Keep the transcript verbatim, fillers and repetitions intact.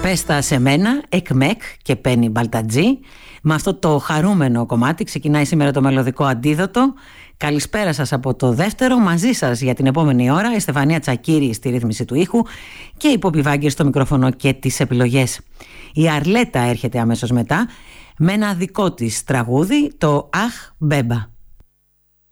Πέστα σε μένα, Εκμεκ και Πένι Μπαλτατζή. Με αυτό το χαρούμενο κομμάτι ξεκινάει σήμερα το μελωδικό αντίδοτο. Καλησπέρα σας από το δεύτερο. Μαζί σας για την επόμενη ώρα η Στεφανία Τσακύρη στη ρύθμιση του ήχου και η Πόπη Βάγκη στο μικρόφωνο και τις επιλογές. Η Αρλέτα έρχεται αμέσως μετά με ένα δικό της τραγούδι, το Αχ Μπέμπα.